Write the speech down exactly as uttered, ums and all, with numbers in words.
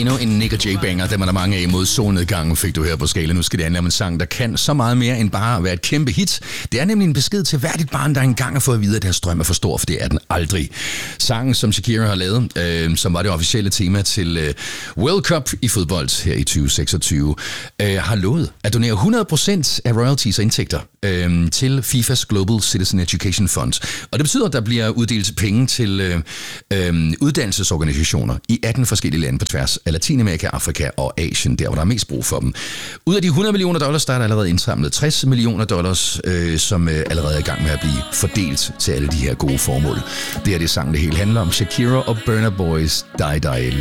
endnu en Nick og Jay-banger, dem er der mange af mod solnedgangen, fik du her på Skala. Nu skal det handle om en sang, der kan så meget mere end bare at være et kæmpe hit. Det er nemlig en besked til hvert et barn, der engang har fået at vide, at deres drøm er for stor, for det er den aldrig. Sangen, som Shakira har lavet, øh, som var det officielle tema til øh, World Cup i fodbold her i tyve seksogtyve, øh, har lovet at donere hundrede procent af royalties og indtægter øh, til FIFAs Global Citizen Education Fund. Og det betyder, at der bliver uddelt penge til øh, øh, uddannelsesorganisationer i atten forskellige lande på tværs af Latinamerika, Afrika og Asien, der hvor der er mest brug for dem. Ud af de hundrede millioner dollars, der er der allerede indsamlet tres millioner dollars, øh, som øh, allerede er i gang med at blive fordelt til alle de her gode formål. Det er det sang, det hele handler om. Shakira og Burna Boys, Die Die